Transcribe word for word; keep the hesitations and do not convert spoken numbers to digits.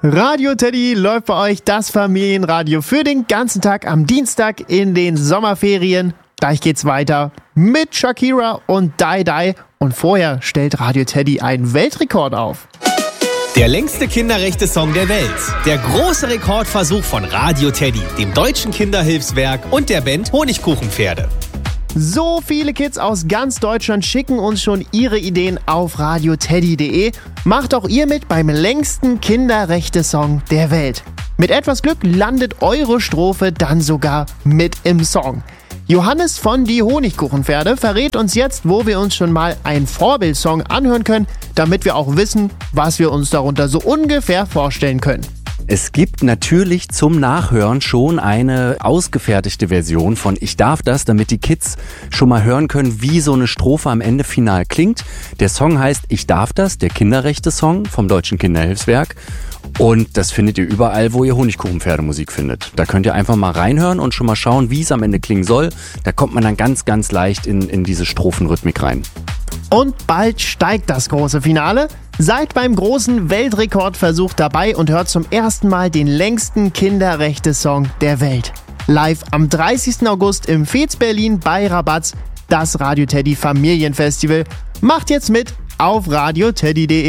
Radio Teddy läuft bei euch das Familienradio für den ganzen Tag am Dienstag in den Sommerferien. Gleich geht's weiter mit Shakira und Die Die. Und vorher stellt Radio Teddy einen Weltrekord auf. Der längste Kinderrechte-Song der Welt. Der große Rekordversuch von Radio Teddy, dem Deutschen Kinderhilfswerk und der Band Honigkuchenpferde. So viele Kids aus ganz Deutschland schicken uns schon ihre Ideen auf radioteddy punkt de. Macht auch ihr mit beim längsten Kinderrechte-Song der Welt. Mit etwas Glück landet eure Strophe dann sogar mit im Song. Johannes von Die Honigkuchenpferde verrät uns jetzt, wo wir uns schon mal einen Vorbildsong anhören können, damit wir auch wissen, was wir uns darunter so ungefähr vorstellen können. Es gibt natürlich zum Nachhören schon eine ausgefertigte Version von Ich darf das, damit die Kids schon mal hören können, wie so eine Strophe am Ende final klingt. Der Song heißt Ich darf das, der Kinderrechte-Song vom Deutschen Kinderhilfswerk. Und das findet ihr überall, wo ihr Honigkuchenpferdemusik findet. Da könnt ihr einfach mal reinhören und schon mal schauen, wie es am Ende klingen soll. Da kommt man dann ganz, ganz leicht in, in diese Strophenrhythmik rein. Und bald steigt das große Finale. Seid beim großen Weltrekordversuch dabei und hört zum ersten Mal den längsten Kinderrechte-Song der Welt. Live am dreißigsten August im Fez Berlin bei Rabatz, das Radio Teddy Familienfestival. Macht jetzt mit auf radioteddy punkt de.